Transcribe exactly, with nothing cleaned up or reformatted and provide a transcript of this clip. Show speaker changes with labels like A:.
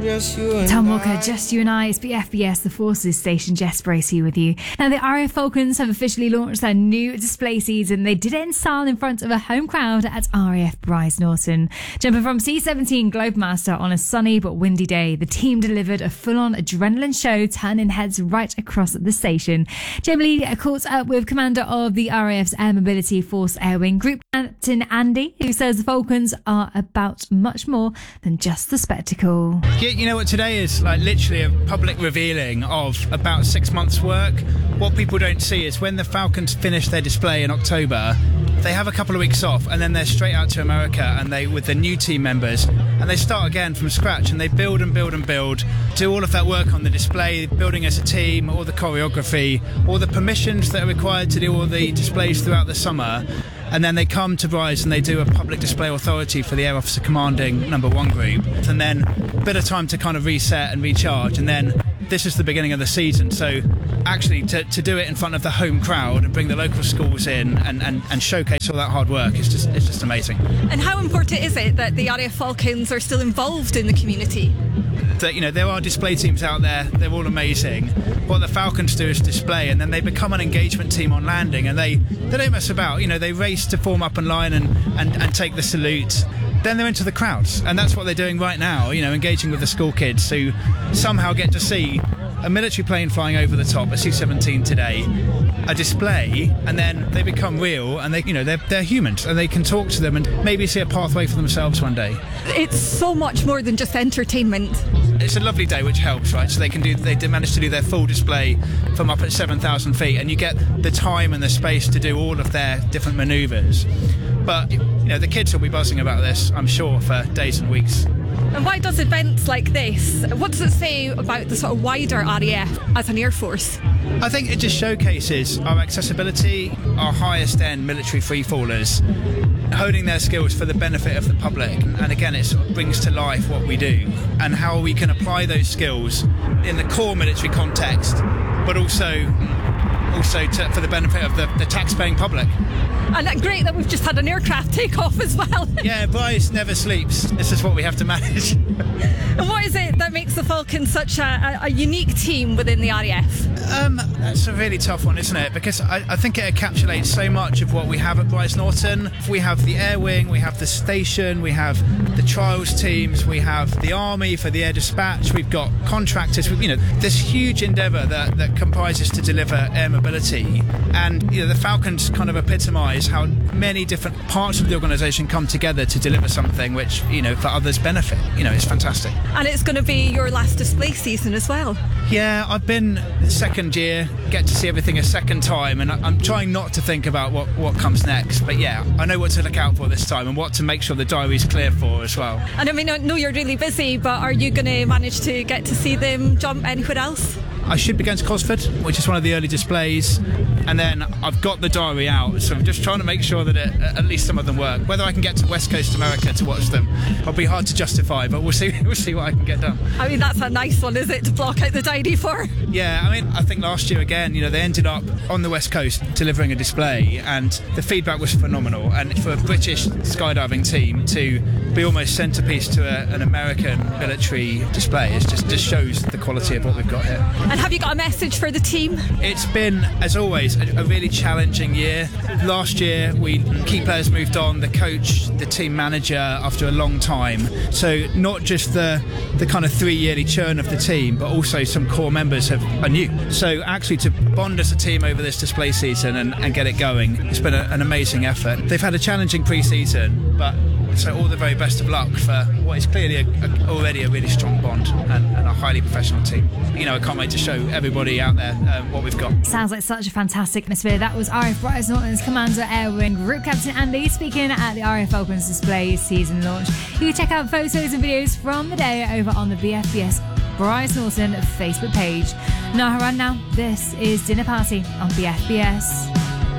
A: just you and
B: Tom Walker,
A: I.
B: Just You and I. It's B F B S, the Forces Station. Jess Bracey with you. Now, the R A F Falcons have officially launched their new display season. They did it in style in front of a home crowd at R A F Bryce Norton. Jumping from C seventeen Globemaster on a sunny but windy day, the team delivered a full-on adrenaline show, turning heads right across the station. Jamie Lee caught up with commander of the R A F's Air Mobility Force Air Wing, Group Captain Andy, who says the Falcons are about much more than just the spectacle.
C: You, you know what today is? Like literally a public revealing of about six months' work. What people don't see is when the Falcons finish their display in October, they have a couple of weeks off and then they're straight out to America and they with the new team members and they start again from scratch and they build and build and build, do all of that work on the display, building as a team, all the choreography, all the permissions that are required to do all the displays throughout the summer. And then they come to Bryce and they do a public display authority for the Air Officer Commanding number one group. And then a bit of time to kind of reset and recharge. And then this is the beginning of the season. So actually to, to do it in front of the home crowd and bring the local schools in and, and, and showcase all that hard work is just, it's just amazing.
D: And how important is it that the R A F Falcons are still involved in the community?
C: That, you know, there are display teams out there, they're all amazing. What the Falcons do is display and then they become an engagement team on landing and they, they don't mess about, you know, they race to form up in line and, and, and take the salute. Then they're into the crowds and that's what they're doing right now, you know, engaging with the school kids who somehow get to see a military plane flying over the top, a C seventeen today, a display, and then they become real and they, you know, they're, they're humans and they can talk to them and maybe see a pathway for themselves one day.
D: It's so much more than just entertainment.
C: It's a lovely day, which helps, right? So they can do, they manage to do their full display from up at seven thousand feet, and you get the time and the space to do all of their different manoeuvres. But you know, the kids will be buzzing about this, I'm sure, for days and weeks.
D: And why does events like this, what does it say about the sort of wider R A F as an Air Force?
C: I think it just showcases our accessibility, our highest end military freefallers, honing their skills for the benefit of the public. And again, it sort of brings to life what we do and how we can apply those skills in the core military context, but also also to, for the benefit of the, the tax-paying public.
D: And great that we've just had an aircraft take off as well.
C: Yeah, Bryce never sleeps. This is what we have to manage.
D: And what is it that makes the Falcons such a, a, a unique team within the R A F?
C: Um, that's a really tough one, isn't it? Because I, I think it encapsulates so much of what we have at Bryce Norton. We have the Air Wing, we have the station, we have the trials teams, we have the Army for the air dispatch, we've got contractors, you know, this huge endeavour that, that comprises to deliver air mobility. And you know, the Falcons kind of epitomise how many different parts of the organisation come together to deliver something which, you know, for others benefit. You know, it's fantastic.
D: And it's going to be your last display season as well.
C: Yeah, I've been second year, get to see everything a second time, and I'm trying not to think about what, what comes next. But yeah, I know what to look out for this time and what to make sure the diary's clear for as well.
D: And I mean, I know you're really busy, but are you going to manage to get to see them jump anywhere else?
C: I should be going to Cosford, which is one of the early displays, and then I've got the diary out, so I'm just trying to make sure that it, at least some of them work. Whether I can get to West Coast America to watch them, it'll be hard to justify, but we'll see. We'll see what I can get done.
D: I mean, that's a nice one, is it, to block out the diary for?
C: Yeah, I mean, I think last year again, you know, they ended up on the West Coast delivering a display, and the feedback was phenomenal. And for a British skydiving team to be almost centrepiece to a, an American military display, it just just shows the quality of what we've got here.
D: And have you got a message for the team?
C: It's been, as always, a, a really challenging year. Last year, we key players moved on, the coach, the team manager, after a long time. So not just the the kind of three-yearly churn of the team, but also some core members have, are new. So actually to bond as a team over this display season and, and get it going, it's been a, an amazing effort. They've had a challenging pre-season, but so all the very best of luck for what is clearly a, a, already a really strong bond and, and a highly professional team. You know, I can't wait to show everybody out there um, what we've got.
B: Sounds like such a fantastic atmosphere. That was R A F Bryce Norton's Commander Air Wing Group Captain Andy speaking at the R A F Falcons display season launch. You can check out photos and videos from the day over on the B F B S Bryce Norton Facebook page. Nahara now, this is Dinner Party on B F B S.